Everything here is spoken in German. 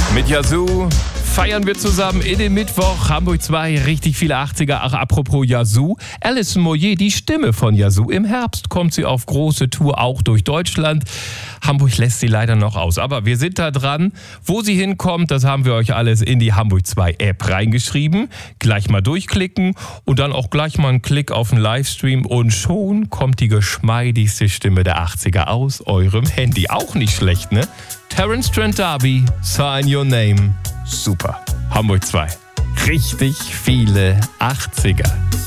Mit Yazoo feiern wir zusammen in den Mittwoch. Hamburg 2, richtig viele 80er. Ach, apropos Yazoo. Alison Moyet, die Stimme von Yazoo. Im Herbst kommt sie auf große Tour, auch durch Deutschland. Hamburg lässt sie leider noch aus. Aber wir sind da dran. Wo sie hinkommt, das haben wir euch alles in die Hamburg 2 App reingeschrieben. Gleich mal durchklicken und dann auch gleich mal einen Klick auf den Livestream. Und schon kommt die geschmeidigste Stimme der 80er aus eurem Handy. Auch nicht schlecht, ne? Terence Trent D'Arby, Sign Your Name. Super. Hamburg 2. Richtig viele 80er.